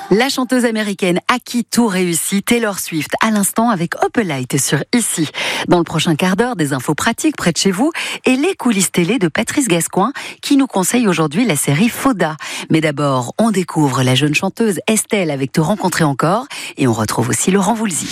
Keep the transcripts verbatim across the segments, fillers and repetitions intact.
La chanteuse américaine à qui tout réussit, Taylor Swift, à l'instant avec Opelite sur Ici. Dans le prochain quart d'heure, des infos pratiques près de chez vous et les coulisses télé de Patrice Gascoin qui nous conseille aujourd'hui la série Fauda. Mais d'abord, on découvre la jeune chanteuse Estelle avec Te rencontrer encore et on retrouve aussi Laurent Voulzy.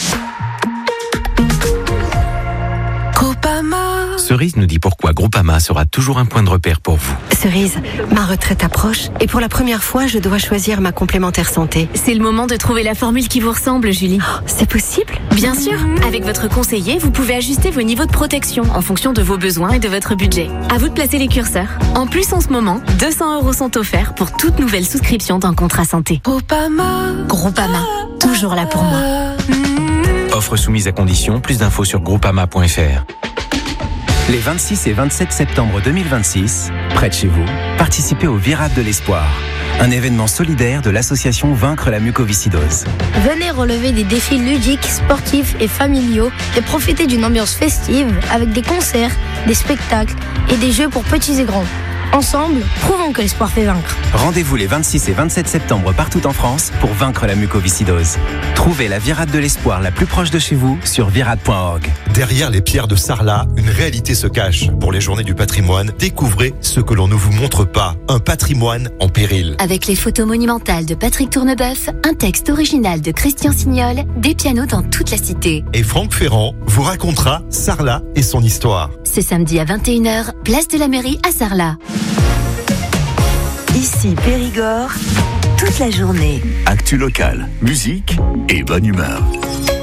Cerise nous dit pourquoi Groupama sera toujours un point de repère pour vous. Cerise, ma retraite approche et pour la première fois, je dois choisir ma complémentaire santé. C'est le moment de trouver la formule qui vous ressemble, Julie. Oh, c'est possible ? Bien sûr. Avec votre conseiller, vous pouvez ajuster vos niveaux de protection en fonction de vos besoins et de votre budget. À vous de placer les curseurs. En plus, en ce moment, deux cents euros sont offerts pour toute nouvelle souscription d'un contrat santé. Groupama. Groupama, toujours là pour moi. Offre soumise à condition, plus d'infos sur groupama point f r. Les vingt-six et vingt-sept septembre deux mille vingt-six, près de chez vous, participez au Virade de l'Espoir, un événement solidaire de l'association Vaincre la mucoviscidose. Venez relever des défis ludiques, sportifs et familiaux et profiter d'une ambiance festive avec des concerts, des spectacles et des jeux pour petits et grands. Ensemble, prouvons que l'espoir fait vaincre. Rendez-vous les vingt-six et vingt-sept septembre partout en France pour vaincre la mucoviscidose. Trouvez la Virade de l'Espoir la plus proche de chez vous sur virade point org. Derrière les pierres de Sarlat, une réalité se cache. Pour les journées du patrimoine, découvrez ce que l'on ne vous montre pas. Un patrimoine en péril. Avec les photos monumentales de Patrick Tournebeuf, un texte original de Christian Signol, des pianos dans toute la cité. Et Franck Ferrand vous racontera Sarlat et son histoire. Ce samedi à vingt et une heures, place de la mairie à Sarlat. Ici Périgord, toute la journée. Actu locale, musique et bonne humeur.